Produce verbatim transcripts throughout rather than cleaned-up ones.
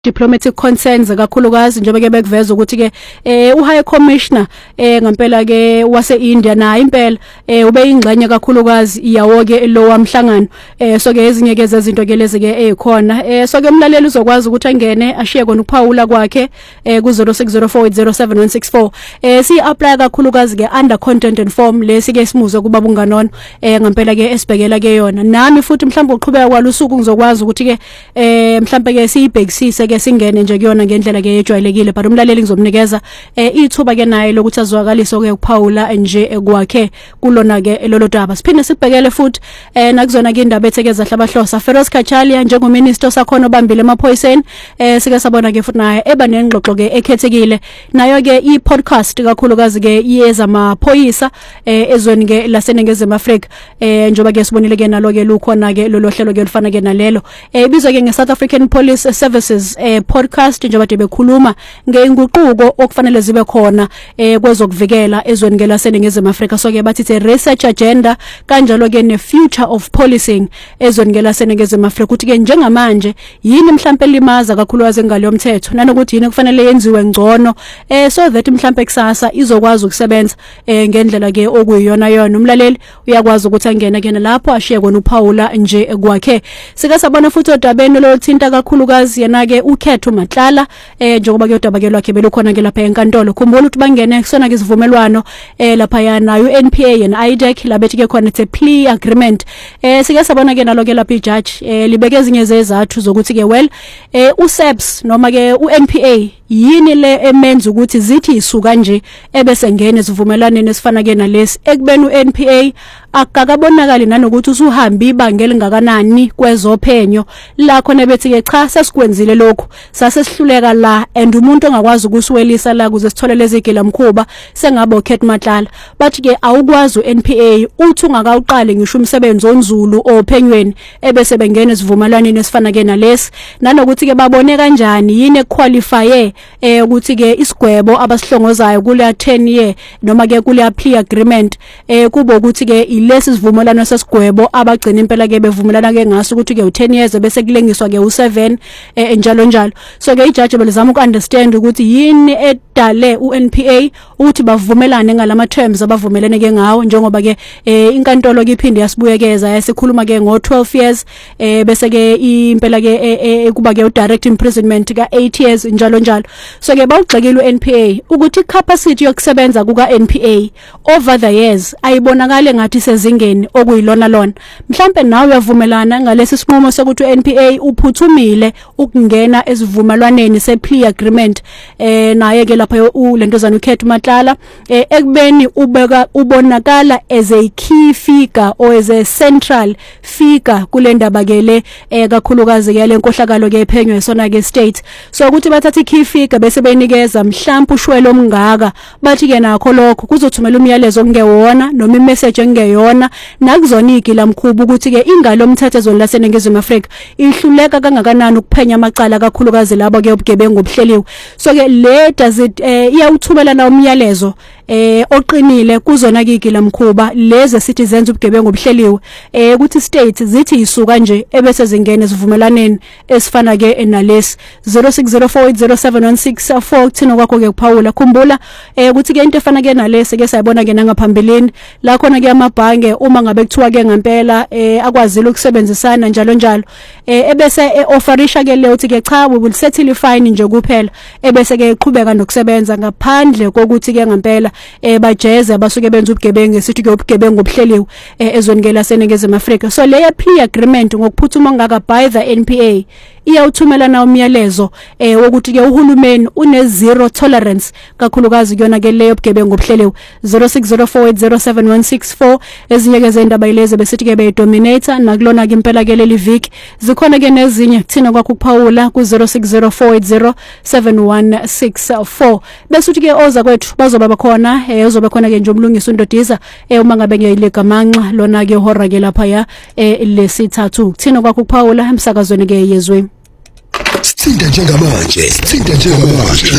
diplomatic concerns kakhulukazi njengoba ke bekuveza ukuthi ke eh u high commissioner eh ngempela ke wase India na impela eh ube ingxenye kakhulukazi iyawo ke lo wamhlangano eh so ke ezinye ke zezinto ke lezi ke ekhona eh so ke umlaleli uzokwazi ukuthi angene ashiye kona ukuphawula kwakhe eh ku zero six zero four eight zero seven one six four eh si apply kakhulukazi ke under content and form lesi ke simuzwe kuba bunganono eh ngempela ke esibhekela ke yona nami futhi mhlawumbe uqhubeka kwalusuku ngizokwazi ukuthi ke eh mhlawumbe ke siyibhekisise ke singene nje kuyona ngendlela ke ejwayelekile but umlaleli ngizomnikeza eh ithuba ke naye lokuthi azwakalise ke ukuphawula nje kwakhe kulona ke lolo daba siphinde sibhekele futhi eh nakuzona ke indaba ethekeza hlabahlosa Feroz Khachalia njengominister sakhona obambile emaphoyiseni eh sike sabona ke futhi naye eba nengxoxo ke ekhethekile nayo ke i podcast kakhulukazi ke iyeza amaphoyisa eh ezweni ke laseNingizimu Afrika eh njoba ke sibonile ke nalo ke lukhona ke lolo hlelo ke lifana ke nalelo eh bizwa ke nge South African Police Services eh podcast njengoba bekhuluma ngeinguquko okufanele zibe khona eh kwezokuvikela ezweni ke laseNingizimu Afrika so ke bathi research agenda kanjalo ke ne future of policing ezweni ke laseNingizimu Afrika ukuthi ke njengamanje yini mhlambe limaza kakhulukazi ngalo yomthetho nanokuthi yini kufanele yenziwe ngcono eh so that mhlambe kusasa izokwazi ukusebenza eh ngendlela ke okuyiyona yona umlaleli uyakwazi ukuthi angene ke lapho ashiye kona uPaula nje kwakhe sika sabona futhi odabeni lo thinta kakhulukazi yena ke ukhetho Matlala eh njengoba ke udaba ke lwakhe belukhona ke lapha enkantolo khumbula ukuthi bangene kusona ke isivumelwano eh lapha yana u N P A and I D E C labethi ke khona the plea agreement eh sike sabona ke nalo ke lapha ijudge eh libeke ezinye zezathu zokuthi ke well eh u S A P S noma ke u N P A yini le emenza ukuthi zithi isuka nje ebese ngene isivumelwaneni esifana ke nalesi ekubeni u N P A akakabonakali nanokuthi usuhamba ibangela ngakanani kwezophenyo la khona bethi ke cha sesikwenzile lokho sase sihluleka la and umuntu ongakwazi ukusiwelisa la kuze sithole lezi igila mkhuba sengabe ukhet Matlala bathi ke awukwazi u N P A uthi ungakawuqali ngisho umsebenzi onzulu ophenyweni ebese bengena isivumelwaneni esifana ke nalesi nanokuthi ke babone kanjani yini equalifye eh ukuthi ke isigwebo abasihlongozayo kule ten year noma ke kule plea agreement eh kubo ukuthi ke ilesi sivumelwano sesigwebo abagcina impela ke bevumelana ke ngaso ukuthi ke u ten years bese kulengiswa ke u seven eh njalo njalo so ke ijudge belizama ukunderstand ukuthi yini edale u N P A ukuthi bavumelane ngalama terms abavumelene ke ngawo njengoba ke eh inkantolo ke iphinde yasibuyekeza yasikhuluma ke ngo twelve years eh bese ke impela ke kuba ke u direct imprisonment ka eight years njalo njalo so ke bawugxekile u N P A ukuthi capacity yokusebenza kuka N P A over the years ayibonakale ngathi sezingeni okuyilona lona mhlambe nawe uyavumelana ngalesi sinqumo sokuthi u N P A uphuthumile ukungena esivumelwaneni se plea agreement eh naye ke lapha ulentozana ukhetho Matlala eh ekubeni ubeka ubonakala as a key figure or as a central figure kule ndaba ke le eh kakhulukazi ke lenkohlakalo ke ephenywe esona ke state so ukuthi bathatha key figure bese benikeza mhlawumbe ushwele omngaka bathi ke nakho lokho kuzothumela umyalezo ongewona noma imessage engeyona nakuzona igila mkhubu ukuthi ke ingalo umthetho ezweni laseNingizimu Afrika ihluleka kangakanani ukuphenya amacala kakhulukazi labo ke ubugebengu obuhleliwe so ke le does it eh iyawuthumela na umyalezo eh oqinile kuzona ke igila mkhuba leze citizens ubugebengu obuhleliwe eh ukuthi state zithi isuka nje ebese zingene sivumelaneni esifana ke nalesi zero six zero four eight zero seven one six four thina kwakho ke kuphawula khumbula eh ukuthi ke into efana ke nalesi ke sayibona ke nangaphambilini la khona ke amabhange uma ngabe kuthiwa ke ngempela eh akwazile ukusebenzisana njalo njalo eh ebese offerisha ke le uthi ke cha we will settle fine nje kuphela ebese ke iqhubeka nokusebenza ngaphandle kokuthi ke ngempela eh bajeze basuke benza ubugebengu esithi ke ubugebengu obuhleliwe eh ezweni ke laseNingizimu Afrika so le plea agreement ngokuphuthuma ngaka by the N P A iyawuthumela na umyalezo eh wokuthi ke uhulumeni une zero tolerance kakhulukazi kuyona ke leyo bugebengu obuhleliwe zero six zero four eight zero seven one six four ezinye ke zendaba ileze besithi ke be dominator nakulona ke impela ke leli viki zikhona ke nezinye thina kwakho kuphawula ku zero six zero four eight zero seven one six four bese uthi ke oza kwethu bazoba bakhona eh uzoba khona ke nje umlungisi uNdodiza eh uma ngabe ngiyilega manxa lona ke hora ke lapha ya eh lesithathu thina kwakho kuphawula emsakazweni ke yezwe Sithinta njengamanje, sithinta njengamanje.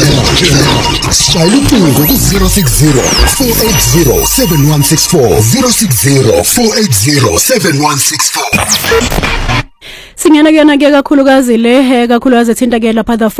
Shayela ucingo ku zero six zero four eight zero seven one six four zero six zero four eight zero seven one six four. singena kuyona ke kakhulukazi le kakhulukazi ethinta ke lapha the